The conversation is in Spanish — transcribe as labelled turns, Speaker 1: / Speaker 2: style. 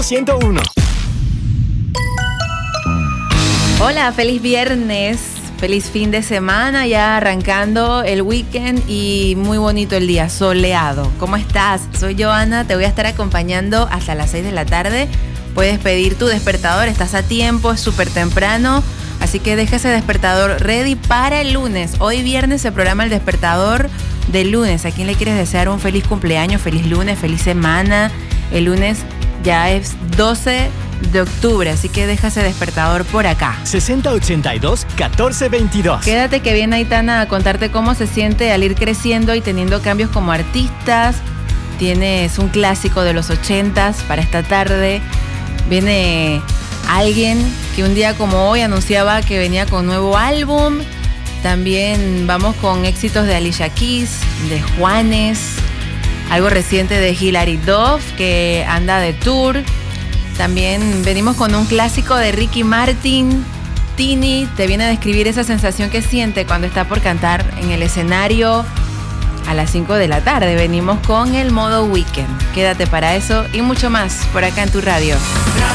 Speaker 1: 101.
Speaker 2: Hola, feliz viernes, feliz fin de semana, ya arrancando el weekend y muy bonito el día, soleado. ¿Cómo estás? Soy Joana, te voy a estar acompañando hasta las 6 de la tarde. Puedes pedir tu despertador, estás a tiempo, es súper temprano, así que deja ese despertador ready para el lunes. Hoy viernes se programa el despertador del lunes. ¿A quién le quieres desear un feliz cumpleaños, feliz lunes, feliz semana? El lunes ya es 12 de octubre, así que deja ese despertador por acá.
Speaker 1: 6082-1422.
Speaker 2: Quédate que viene Aitana a contarte cómo se siente al ir creciendo y teniendo cambios como artistas. Tienes un clásico de los 80s para esta tarde. Viene alguien que un día como hoy anunciaba que venía con nuevo álbum. También vamos con éxitos de Alicia Keys, de Juanes, algo reciente de Hilary Duff que anda de tour. También venimos con un clásico de Ricky Martin. Tini te viene a describir esa sensación que siente cuando está por cantar en el escenario a las 5 de la tarde. Venimos con el modo weekend. Quédate para eso y mucho más por acá en tu radio.